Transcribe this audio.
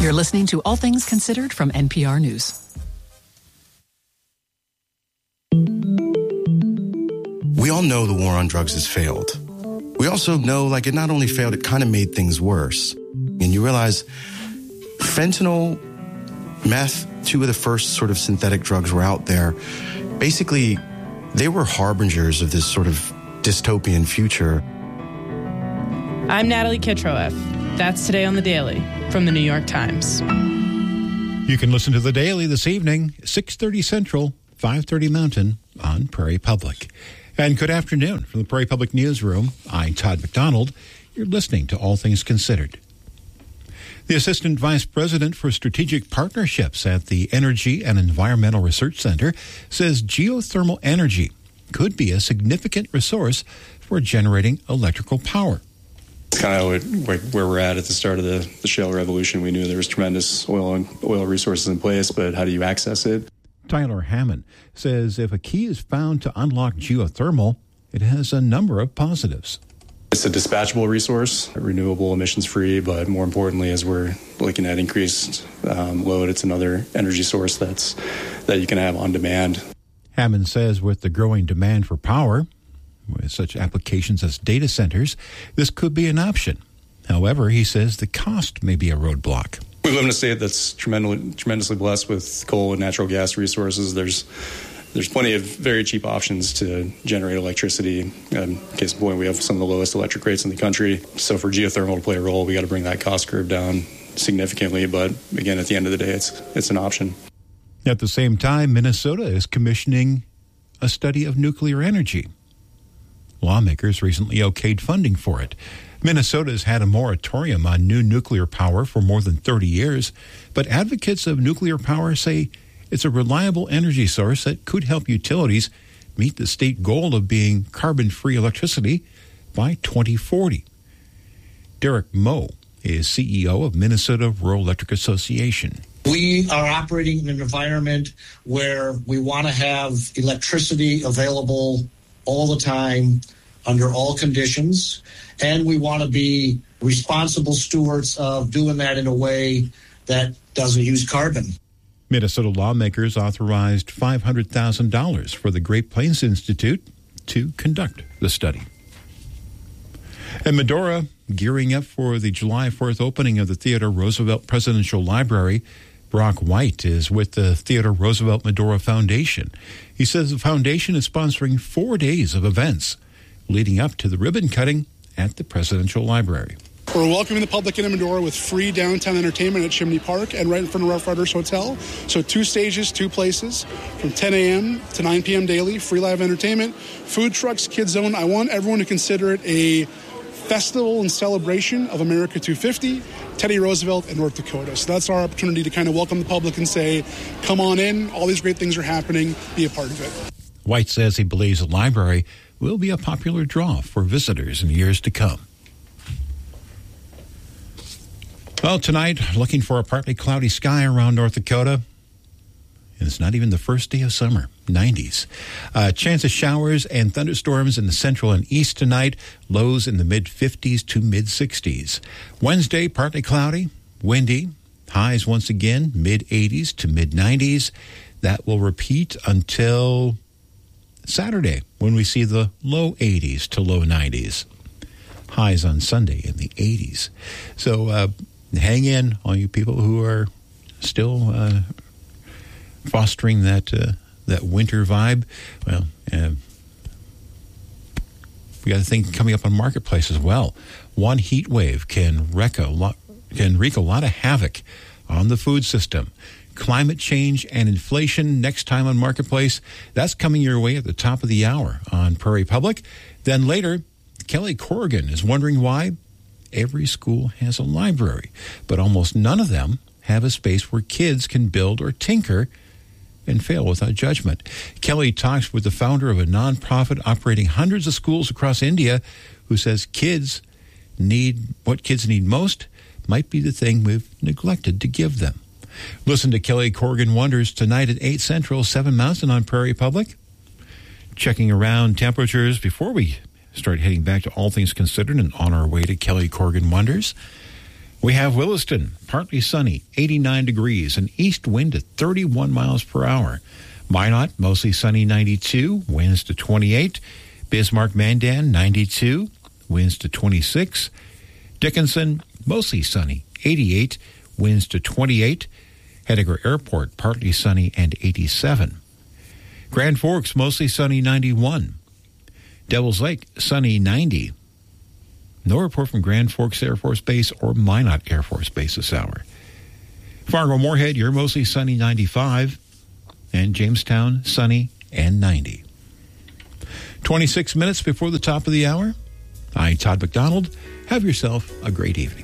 You're listening to All Things Considered from NPR News. We all know the war on drugs has failed. We also know, it not only failed, it kind of made things worse. And you realize fentanyl, meth, two of the first sort of synthetic drugs were out there. Basically, they were harbingers of this sort of dystopian future. I'm Natalie Kitroeff. That's Today on The Daily from The New York Times. You can listen to The Daily this evening, 6:30 Central, 5:30 Mountain on Prairie Public. And good afternoon from the Prairie Public Newsroom. I'm Todd McDonald. You're listening to All Things Considered. The Assistant Vice President for Strategic Partnerships at the Energy and Environmental Research Center says geothermal energy could be a significant resource for generating electrical power. It's kind of where we're at the start of the shale revolution. We knew there was tremendous oil resources in place, but how do you access it? Tyler Hammond says if a key is found to unlock geothermal, it has a number of positives. It's a dispatchable resource, renewable, emissions-free, but more importantly, as we're looking at increased load, it's another energy source that you can have on demand. Hammond says with the growing demand for power, with such applications as data centers, this could be an option. However, he says the cost may be a roadblock. We live in a state that's tremendously blessed with coal and natural gas resources. There's plenty of very cheap options to generate electricity. Case in point, we have some of the lowest electric rates in the country. So for geothermal to play a role, we got to bring that cost curve down significantly. But again, at the end of the day, it's an option. At the same time, Minnesota is commissioning a study of nuclear energy. Lawmakers recently okayed funding for it. Minnesota has had a moratorium on new nuclear power for more than 30 years, but advocates of nuclear power say it's a reliable energy source that could help utilities meet the state goal of being carbon-free electricity by 2040. Derek Moe is CEO of Minnesota Rural Electric Association. We are operating in an environment where we want to have electricity available all the time, under all conditions, and we want to be responsible stewards of doing that in a way that doesn't use carbon. Minnesota lawmakers authorized $500,000 for the Great Plains Institute to conduct the study. And Medora gearing up for the July 4th opening of the Theodore Roosevelt Presidential Library. Brock White is with the Theodore Roosevelt Medora Foundation. He says the foundation is sponsoring 4 days of events leading up to the ribbon cutting at the Presidential Library. We're welcoming the public in Medora with free downtown entertainment at Chimney Park and right in front of Rough Riders Hotel. So 2 stages, 2 places, from 10 a.m. to 9 p.m. daily, free live entertainment, food trucks, kids zone. I want everyone to consider it a festival and celebration of America 250, Teddy Roosevelt, and North Dakota. So that's our opportunity to kind of welcome the public and say, come on in, all these great things are happening, be a part of it. White says he believes the library will be a popular draw for visitors in years to come. Well, tonight, looking for a partly cloudy sky around North Dakota. And it's not even the first day of summer, 90s. Chance of showers and thunderstorms in the central and east tonight. Lows in the mid-50s to mid-60s. Wednesday, partly cloudy, windy. Highs once again, mid-80s to mid-90s. That will repeat until Saturday, when we see the low 80s to low 90s. Highs on Sunday in the 80s. So hang in, all you people who are still fostering that winter vibe. Well, we got a thing coming up on Marketplace as well. One heat wave can wreak a lot of havoc on the food system. Climate change and inflation next time on Marketplace. That's coming your way at the top of the hour on Prairie Public. Then later, Kelly Corrigan is wondering why every school has a library, but almost none of them have a space where kids can build or tinker and fail without judgment. Kelly talks with the founder of a nonprofit operating hundreds of schools across India who says what kids need most might be the thing we've neglected to give them. Listen to Kelly Corrigan Wonders tonight at 8 Central, 7 Mountain on Prairie Public. Checking around temperatures before we start heading back to All Things Considered and on our way to Kelly Corrigan Wonders. We have Williston, partly sunny, 89 degrees, an east wind at 31 miles per hour. Minot, mostly sunny, 92, winds to 28. Bismarck-Mandan, 92, winds to 26. Dickinson, mostly sunny, 88, winds to 28. Heidegger Airport, partly sunny and 87. Grand Forks, mostly sunny, 91. Devil's Lake, sunny, 90. No report from Grand Forks Air Force Base or Minot Air Force Base this hour. Fargo-Moorhead, you're mostly sunny, 95. And Jamestown, sunny and 90. 26 minutes before the top of the hour. I'm Todd McDonald. Have yourself a great evening.